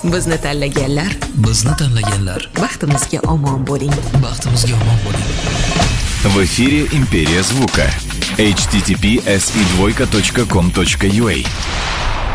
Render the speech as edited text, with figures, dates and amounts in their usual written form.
Bizni tanlaganlar, baxtimizga omon bo'ling. В эфире «Империя звука». https://com.ua